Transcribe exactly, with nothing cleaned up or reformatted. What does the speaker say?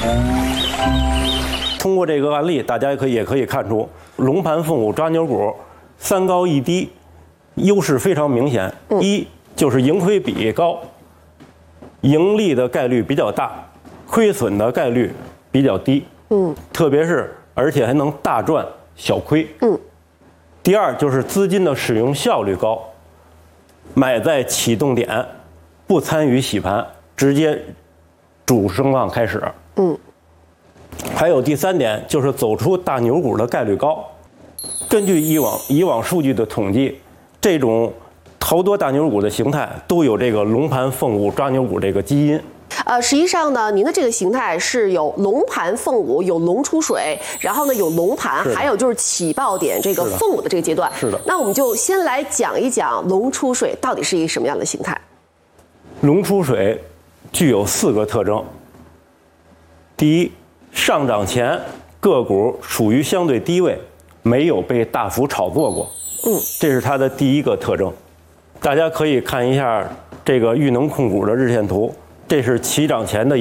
通过这个案例，大家也可以也可以看出，龙盘凤舞抓牛骨三高一低，优势非常明显。一就是盈亏比高，盈利的概率比较大，亏损的概率比较低。嗯，特别是而且还能大赚小亏。嗯。第二就是资金的使用效率高，买在启动点，不参与洗盘，直接主升浪开始。嗯。还有第三点就是走出大牛股的概率高。根据以往以往数据的统计，这种好多大牛股的形态都有这个龙盘凤舞抓牛股这个基因。 呃，实际上呢，您的这个形态是有龙盘凤舞，有龙出水，然后呢有龙盘，还有就是起爆点这个凤舞的这个阶段。 是的。 那我们就先来讲一讲龙出水到底是一个什么样的形态。 龙出水具有四个特征。第一，上涨前个股属于相对低位，没有被大幅炒作过。嗯，这是它的第一个特征。大家可以看一下这个裕能控股的日线图，这是起涨前的